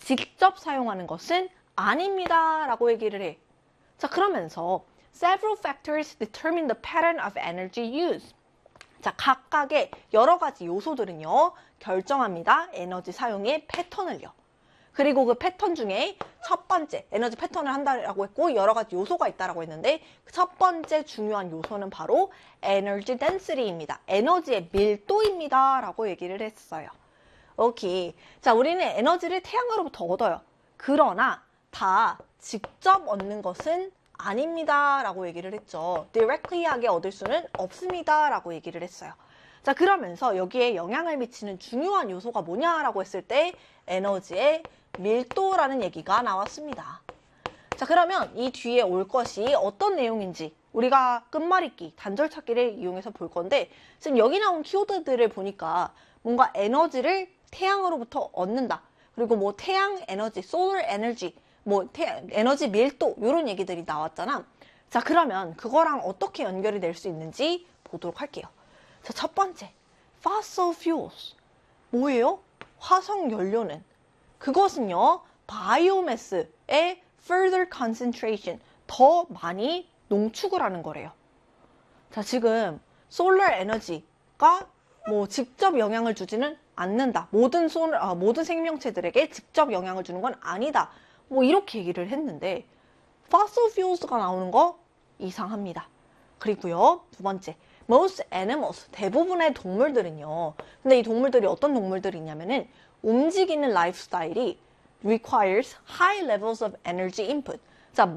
직접 사용하는 것은 아닙니다 라고 얘기를 해. 자, 그러면서 several factors determine the pattern of energy use. 자, 각각의 여러 가지 요소들은요, 결정합니다. 에너지 사용의 패턴을요. 그리고 그 패턴 중에 첫 번째, 에너지 패턴을 한다라고 했고, 여러 가지 요소가 있다라고 했는데, 첫 번째 중요한 요소는 바로 에너지 덴시티입니다. 에너지의 밀도입니다. 라고 얘기를 했어요. 오케이. 자, 우리는 에너지를 태양으로부터 얻어요. 그러나 다 직접 얻는 것은 아닙니다 라고 얘기를 했죠. directly하게 얻을 수는 없습니다 라고 얘기를 했어요. 자, 그러면서 여기에 영향을 미치는 중요한 요소가 뭐냐라고 했을 때 에너지의 밀도라는 얘기가 나왔습니다. 자, 그러면 이 뒤에 올 것이 어떤 내용인지 우리가 끝말잇기, 단절 찾기를 이용해서 볼 건데, 지금 여기 나온 키워드들을 보니까 뭔가 에너지를 태양으로부터 얻는다. 그리고 뭐 태양 에너지, solar energy, 뭐 에너지 밀도 이런 얘기들이 나왔잖아. 자, 그러면 그거랑 어떻게 연결이 될 수 있는지 보도록 할게요. 자, 첫 번째, fossil fuels. 뭐예요? 화석 연료는 그것은요, 바이오매스의 further concentration, 더 많이 농축을 하는 거래요. 자, 지금 솔라 에너지가 뭐 직접 영향을 주지는 않는다. 모든 생명체들에게 직접 영향을 주는 건 아니다. 뭐 이렇게 얘기를 했는데 fossil fuels가 나오는 거 이상합니다. 그리고요, 두 번째, most animals, 대부분의 동물들은요. 근데 이 동물들이 어떤 동물들이냐면은 움직이는 라이프 스타일이 requires high levels of energy input. 자,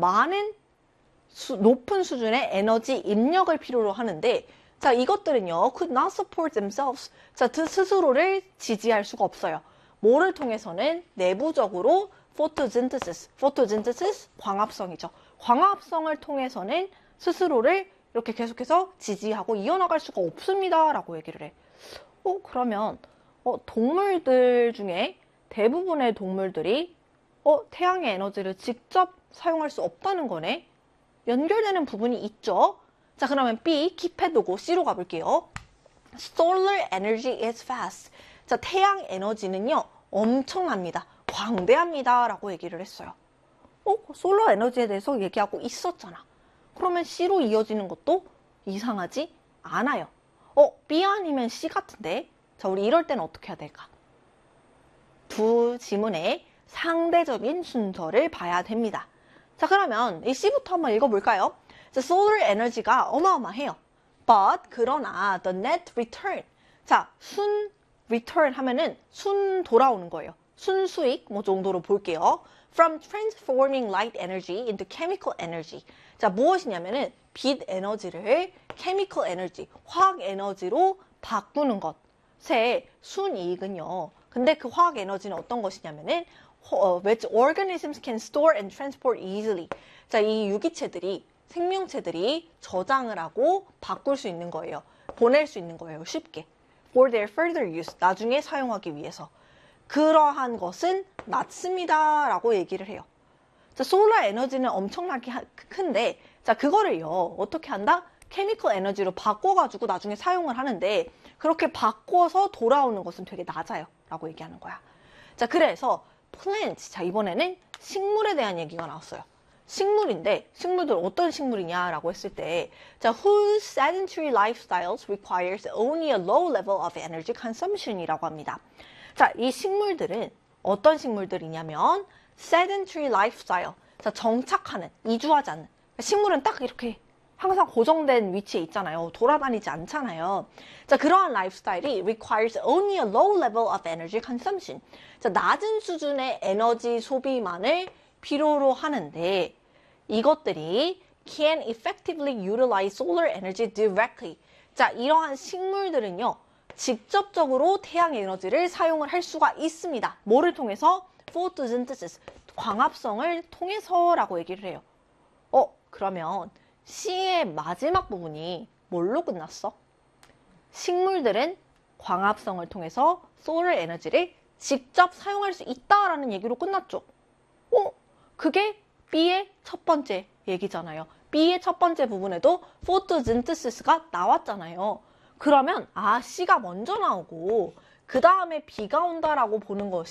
높은 수준의 에너지 입력을 필요로 하는데, 자, 이것들은요, could not support themselves. 자, 스스로를 지지할 수가 없어요. 뭐를 통해서는 내부적으로 photosynthesis, 광합성이죠. 광합성을 통해서는 스스로를 이렇게 계속해서 지지하고 이어나갈 수가 없습니다 라고 얘기를 해. 그러면 동물들 중에 대부분의 동물들이 태양의 에너지를 직접 사용할 수 없다는 거네. 연결되는 부분이 있죠. 자, 그러면 B, 킵해두고 C로 가볼게요. Solar energy is vast. 자, 태양 에너지는요, 엄청납니다. 광대합니다 라고 얘기를 했어요. 솔라 에너지에 대해서 얘기하고 있었잖아. 그러면 C로 이어지는 것도 이상하지 않아요. B 아니면 C 같은데? 자, 우리 이럴 때는 어떻게 해야 될까? 두 지문의 상대적인 순서를 봐야 됩니다. 자, 그러면 이 C부터 한번 읽어볼까요? 자, solar 에너지가 어마어마해요. But, 그러나, the net return. 자, 순 return 하면은 순 돌아오는 거예요. 순수익 뭐 정도로 볼게요. From transforming light energy into chemical energy. 자, 무엇이냐면은 빛 에너지를 chemical energy, 화학 에너지로 바꾸는 것의 순이익은요. 근데 그 화학 에너지는 어떤 것이냐면은 which organisms can store and transport easily. 자, 이 유기체들이, 생명체들이 저장을 하고 바꿀 수 있는 거예요. 보낼 수 있는 거예요. 쉽게. For their further use. 나중에 사용하기 위해서. 그러한 것은 낮습니다 라고 얘기를 해요. 자, 솔라 에너지는 엄청나게 큰데, 자, 그거를요, 어떻게 한다? 케미컬 에너지로 바꿔가지고 나중에 사용을 하는데, 그렇게 바꿔서 돌아오는 것은 되게 낮아요 라고 얘기하는 거야. 자, 그래서 plant, 자, 이번에는 식물에 대한 얘기가 나왔어요. 식물인데, 식물들 어떤 식물이냐라고 했을 때, 자, whose sedentary lifestyles requires only a low level of energy consumption이라고 합니다. 자, 이 식물들은 어떤 식물들이냐면 sedentary lifestyle, 자, 정착하는, 이주하지 않는. 식물은 딱 이렇게 항상 고정된 위치에 있잖아요. 돌아다니지 않잖아요. 자, 그러한 라이프스타일이 requires only a low level of energy consumption. 자, 낮은 수준의 에너지 소비만을 필요로 하는데, 이것들이 can effectively utilize solar energy directly. 자, 이러한 식물들은요, 직접적으로 태양 에너지를 사용을 할 수가 있습니다. 뭐를 통해서? photosynthesis, 광합성을 통해서라고 얘기를 해요. 그러면 C의 마지막 부분이 뭘로 끝났어? 식물들은 광합성을 통해서 solar 에너지를 직접 사용할 수 있다라는 얘기로 끝났죠. 그게 B의 첫 번째 얘기잖아요. B의 첫 번째 부분에도 photosynthesis가 나왔잖아요. 그러면 C가 먼저 나오고 그 다음에 B가 온다라고 보는 것이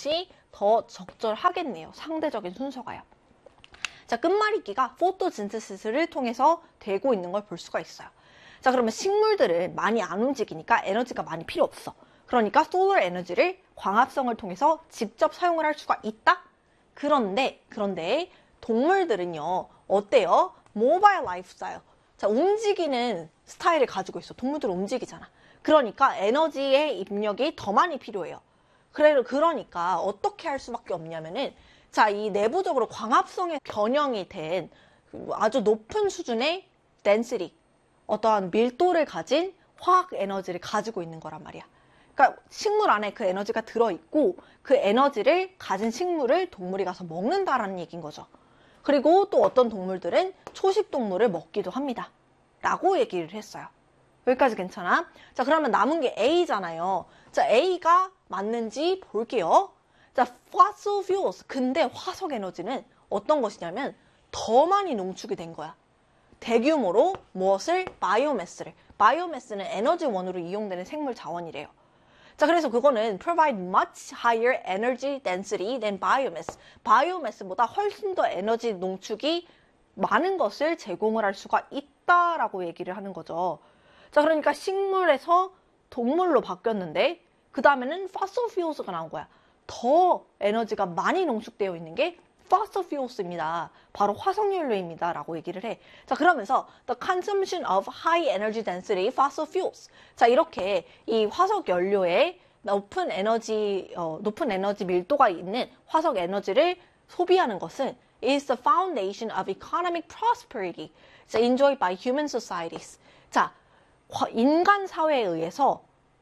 더 적절하겠네요. 상대적인 순서가요. 자, 끝말잇기가 포토신테시스를 통해서 되고 있는 걸 볼 수가 있어요. 자, 그러면 식물들은 많이 안 움직이니까 에너지가 많이 필요 없어. 그러니까 솔러 에너지를 광합성을 통해서 직접 사용을 할 수가 있다? 그런데 동물들은요, 어때요? 모바일 라이프 스타일. 자, 움직이는 스타일을 가지고 있어. 동물들은 움직이잖아. 그러니까 에너지의 입력이 더 많이 필요해요. 그러니까 어떻게 할 수밖에 없냐면은, 자, 이 내부적으로 광합성에 변형이 된 아주 높은 수준의 density, 어떠한 밀도를 가진 화학 에너지를 가지고 있는 거란 말이야. 그러니까 식물 안에 그 에너지가 들어있고 그 에너지를 가진 식물을 동물이 가서 먹는다라는 얘기인 거죠. 그리고 또 어떤 동물들은 초식 동물을 먹기도 합니다. 라고 얘기를 했어요. 여기까지 괜찮아? 자, 그러면 남은 게 A잖아요. 자, A가 맞는지 볼게요. 자, fossil fuels. 근데 화석 에너지는 어떤 것이냐면 더 많이 농축이 된 거야. 대규모로 무엇을? 바이오매스를. 바이오매스는 에너지원으로 이용되는 생물 자원이래요. 자, 그래서 그거는 provide much higher energy density than biomass. 바이오매스보다 훨씬 더 에너지 농축이 많은 것을 제공을 할 수가 있다라고 얘기를 하는 거죠. 자, 그러니까 식물에서 동물로 바뀌었는데 그 다음에는 fossil fuels가 나온 거야. 더 에너지가 많이 농축되어 있는 게 fossil fuels입니다. 바로 화석연료입니다. 라고 얘기를 해. 자, 그러면서 the consumption of high energy density fossil fuels. 자, 이렇게 이 화석연료에 높은 에너지 밀도가 있는 화석 에너지를 소비하는 것은 is the foundation of economic prosperity enjoyed by human societies. 자, 인간 사회에 의해서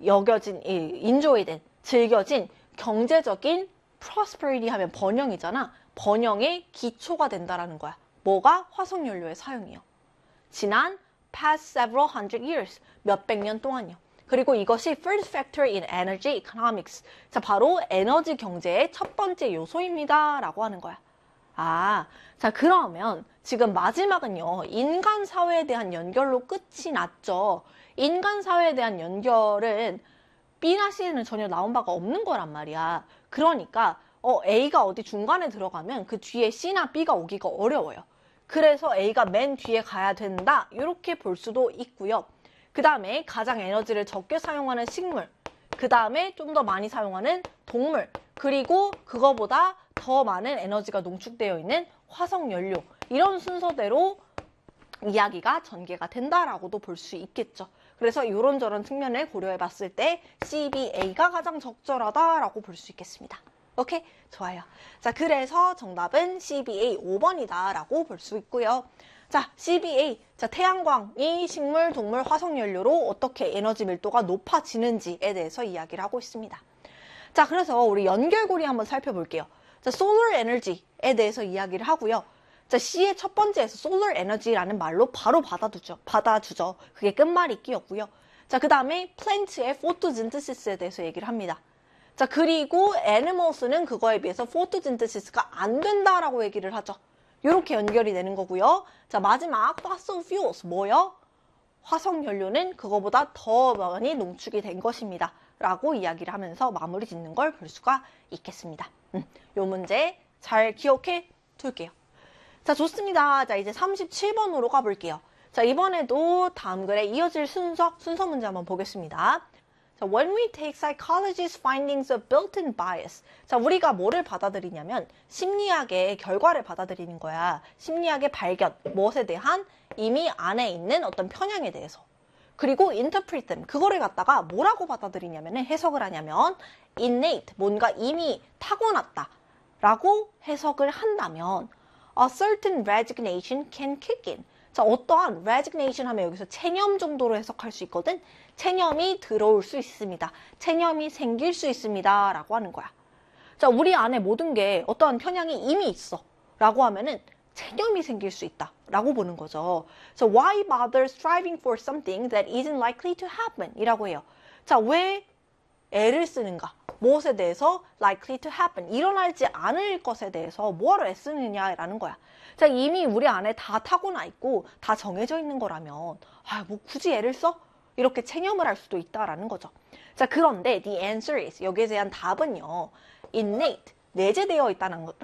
즐겨진 경제적인 prosperity 하면 번영이잖아. 번영의 기초가 된다라는 거야. 뭐가? 화석연료의 사용이요. 지난 past several hundred years, 몇백 년 동안요. 그리고 이것이 first factor in energy economics. 자, 바로 에너지 경제의 첫 번째 요소입니다. 라고 하는 거야. 아, 자, 그러면 지금 마지막은요. 인간 사회에 대한 연결로 끝이 났죠. 인간 사회에 대한 연결은 B나 C는 전혀 나온 바가 없는 거란 말이야. 그러니까 A가 어디 중간에 들어가면 그 뒤에 C나 B가 오기가 어려워요. 그래서 A가 맨 뒤에 가야 된다. 이렇게 볼 수도 있고요. 그 다음에 가장 에너지를 적게 사용하는 식물, 그 다음에 좀 더 많이 사용하는 동물, 그리고 그거보다 더 많은 에너지가 농축되어 있는 화석연료, 이런 순서대로 이야기가 전개가 된다라고도 볼 수 있겠죠. 그래서 이런저런 측면을 고려해 봤을 때 CBA가 가장 적절하다라고 볼 수 있겠습니다. 오케이? 좋아요. 자, 그래서 정답은 CBA 5번이다 라고 볼 수 있고요. 자, CBA. 자, 태양광이 식물, 동물, 화석연료로 어떻게 에너지 밀도가 높아지는지에 대해서 이야기를 하고 있습니다. 자, 그래서 우리 연결고리 한번 살펴볼게요. 자, solar energy에 대해서 이야기를 하고요. 자, C의 첫 번째에서 solar energy라는 말로 바로 받아주죠. 그게 끝말잇기였고요. 자, 그 다음에 plant의 photosynthesis에 대해서 얘기를 합니다. 자, 그리고 animals는 그거에 비해서 photosynthesis가 안 된다라고 얘기를 하죠. 이렇게 연결이 되는 거고요. 자, 마지막 fossil fuels 뭐요? 화석연료는 그거보다 더 많이 농축이 된 것입니다. 라고 이야기를 하면서 마무리 짓는 걸 볼 수가 있겠습니다. 요 문제 잘 기억해 둘게요. 자, 좋습니다. 자, 이제 37번으로 가볼게요. 자, 이번에도 다음 글에 이어질 순서 문제 한번 보겠습니다. 자, when we take psychology's findings of built-in bias. 자, 우리가 뭐를 받아들이냐면 심리학의 결과를 받아들이는 거야. 심리학의 발견, 무엇에 대한 이미 안에 있는 어떤 편향에 대해서. 그리고 interpret them, 그거를 갖다가 뭐라고 받아들이냐면 해석을 하냐면 innate, 뭔가 이미 타고났다 라고 해석을 한다면 a certain resignation can kick in. 자, 어떠한 resignation 하면 여기서 체념 정도로 해석할 수 있거든. 체념이 들어올 수 있습니다. 체념이 생길 수 있습니다. 라고 하는 거야. 자, 우리 안에 모든 게 어떠한 편향이 이미 있어. 라고 하면은 체념이 생길 수 있다. 라고 보는 거죠. So why bother striving for something that isn't likely to happen? 이라고 해요. 자, 왜 애를 쓰는가? 무엇에 대해서 likely to happen, 일어나지 않을 것에 대해서 뭐하러 애쓰느냐라는 거야. 자, 이미 우리 안에 다 타고나 있고 다 정해져 있는 거라면 뭐 굳이 애를 써? 이렇게 체념을 할 수도 있다라는 거죠. 자, 그런데 the answer is, 여기에 대한 답은요, innate, 내재되어 있다는